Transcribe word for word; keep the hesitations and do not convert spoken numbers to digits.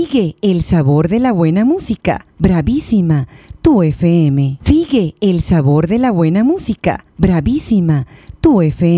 Sigue el sabor de la buena música. Bravísima, tu F M. Sigue el sabor de la buena música. Bravísima, tu F M.